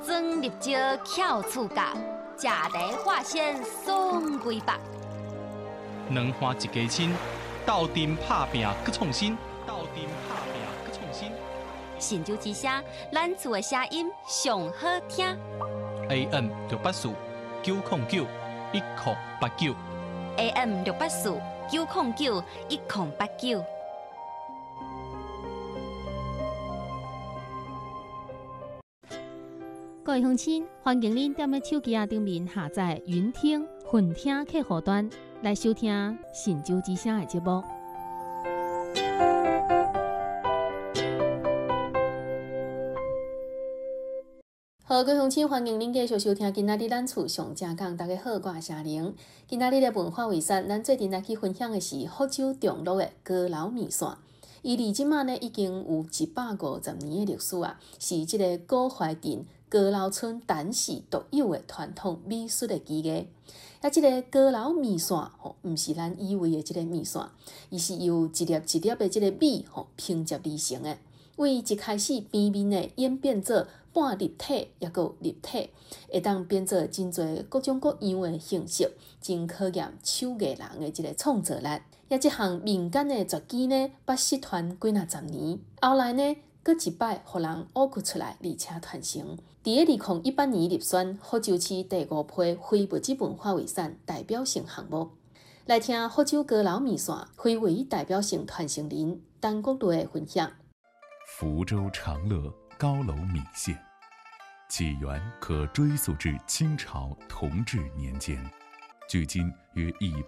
装入招翘厝角，食茶化鲜爽规百。 两花一家亲，斗阵拍拼搁创新，斗阵拍拼搁创新。 神州之声，咱厝的声音上好听。 AM 684 909 1089。 AM 684 909 1089。 各位乡亲，欢迎您踮咧手机上面下载云听、混听客户端来收听神州之声的节目。好，各位乡亲，欢迎您继续收听今仔日咱厝上正讲。大家好，我是夏玲。今仔日的文化遗产，咱最近来去分享的是福州中路的高楼米线。伊离即马呢已经有150年的历史啊，是即个古槐镇高楼村单氏独有的传统美术的技艺。即个高楼米线毋是咱以为的即个米线，伊是由一粒一粒的即个米拼接而成的。为一开始平面的演变做半立体，也搁立体，会当变做真侪各种各样的形式，真考验手艺人的即个创造力。即项民间的绝技呢，捌失传几若10年，后来呢，搁一摆互人挖掘出来，而且传承。伫2018年入选福州市第5批非物质文化遗产代表性项目。来听福州高楼米线非遗代表性传承人陈国瑞的分享。 福州长乐高楼米线，起源可追溯至清朝同治年间，距今约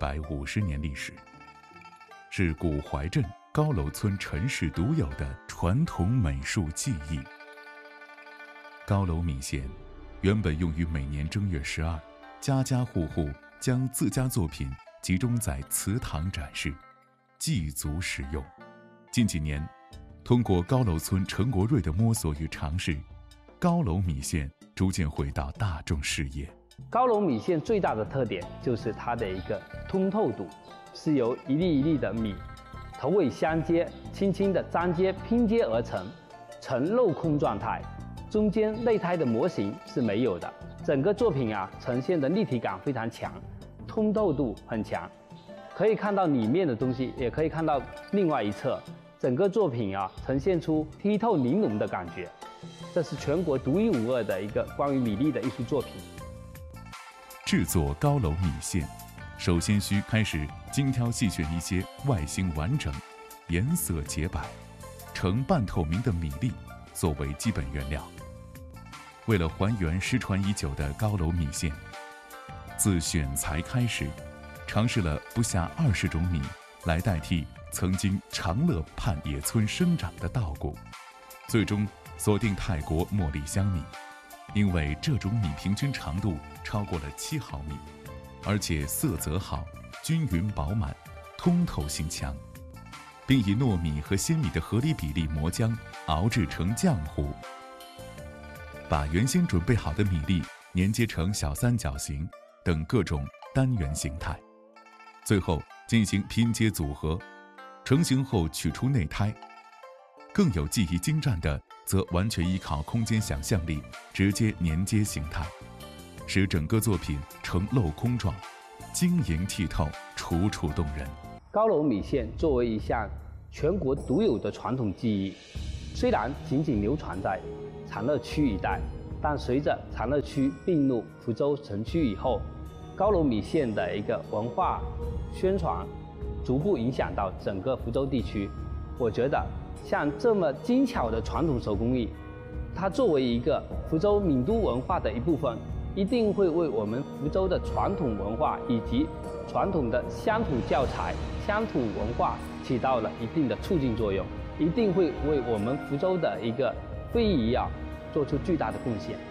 150年历史，是古槐镇高楼村陈氏独有的传统美术技艺。高楼米线原本用于每年正月12，家家户户将自家作品集中在祠堂展示，祭祖使用。近几年，通过高楼村陈国瑞的摸索与尝试，高楼米线逐渐回到大众视野。 高楼米线最大的特点就是它的一个通透度，是由一粒一粒的米头尾相接，轻轻的粘接拼接而成，呈镂空状态，中间内胎的模型是没有的。整个作品呈现的立体感非常强，通透度很强，可以看到里面的东西，也可以看到另外一侧。整个作品呈现出剔透玲珑的感觉，这是全国独一无二的一个关于米粒的艺术作品。 制作高楼米线，首先需开始精挑细选一些外形完整、颜色洁白、呈半透明的米粒作为基本原料。为了还原失传已久的高楼米线，自选材开始，尝试了不下20种米来代替曾经长乐畔野村生长的稻谷，最终锁定泰国茉莉香米，因为这种米平均长度超过了7毫米，而且色泽好、均匀饱满、通透性强，并以糯米和鲜米的合理比例磨浆熬制成浆糊，把原先准备好的米粒粘接成小三角形等各种单元形态，最后进行拼接组合，成型后取出内胎。更有技艺精湛的，则完全依靠空间想象力直接粘接形态，使整个作品呈镂空状，晶莹剔透，楚楚动人。 高楼米线作为一项全国独有的传统技艺，虽然仅仅流传在长乐区一带，但随着长乐区并入福州城区以后，高楼米线的一个文化宣传逐步影响到整个福州地区。我觉得像这么精巧的传统手工艺，它作为一个福州闽都文化的一部分，一定会为我们福州的传统文化以及传统的乡土教材、乡土文化起到了一定的促进作用，一定会为我们福州的一个非遗做出巨大的贡献。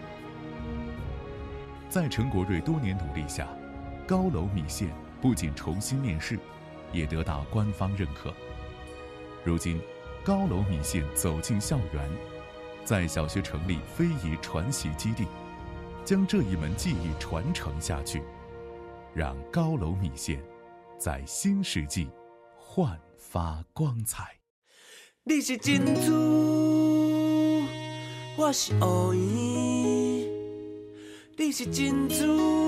在陈国瑞多年努力下，高楼米线不仅重新面世，也得到官方认可。如今，高楼米线走进校园，在小学成立非遗传习基地，将这一门技艺传承下去，让高楼米线在新世纪焕发光彩。 你是珍珠，我是乌圆。 你是珍珠。